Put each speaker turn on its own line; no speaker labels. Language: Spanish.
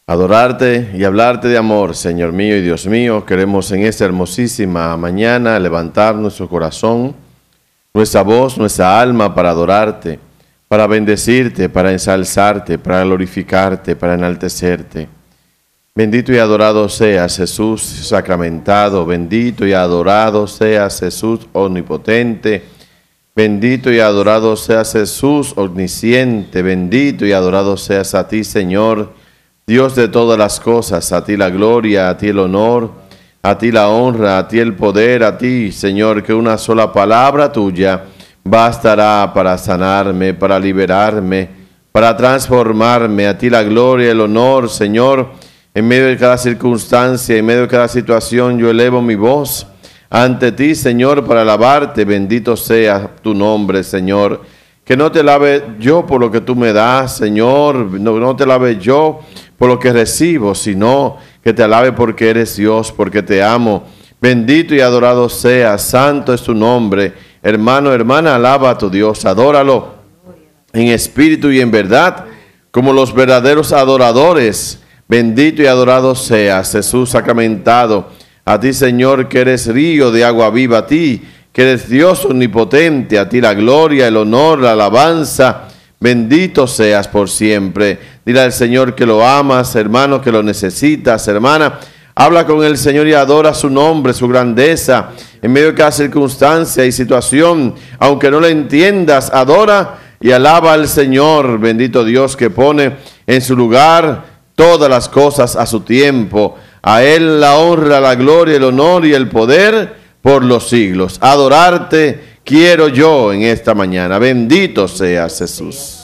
Adorarte y hablarte de amor, Señor mío y Dios mío. Queremos en esta hermosísima mañana levantar nuestro corazón, nuestra voz, nuestra alma para adorarte, para bendecirte, para ensalzarte, para glorificarte, para enaltecerte. Bendito y adorado seas, Jesús sacramentado. Bendito y adorado seas, Jesús omnipotente. Bendito y adorado seas, Jesús omnisciente. Bendito y adorado seas a ti, Señor, Dios de todas las cosas. A ti la gloria, a ti el honor, a ti la honra, a ti el poder, a ti, Señor, que una sola palabra tuya bastará para sanarme, para liberarme, para transformarme. A ti la gloria, el honor, Señor. En medio de cada circunstancia, en medio de cada situación, yo elevo mi voz ante ti, Señor, para alabarte. Bendito sea tu nombre, Señor. Que no te alabe yo por lo que tú me das, Señor. No te alabe yo por lo que recibo, sino que te alabe porque eres Dios, porque te amo. Bendito y adorado sea, santo es tu nombre. Hermano, hermana, alaba a tu Dios, adóralo en espíritu y en verdad, como los verdaderos adoradores. Bendito y adorado seas, Jesús sacramentado. A ti, Señor, que eres río de agua viva, a ti, que eres Dios omnipotente, a ti la gloria, el honor, la alabanza. Bendito seas por siempre. Dile al Señor que lo amas, hermano, que lo necesitas, hermana. Habla con el Señor y adora su nombre, su grandeza. En medio de cada circunstancia y situación, aunque no la entiendas, adora y alaba al Señor. Bendito Dios que pone en su lugar todas las cosas a su tiempo. A Él la honra, la gloria, el honor y el poder por los siglos. Adorarte quiero yo en esta mañana. Bendito seas, Jesús.